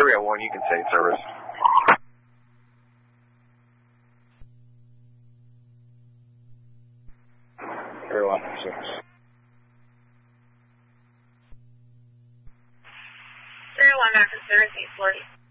301, you can say service. Very well, service. 301 American Service 840.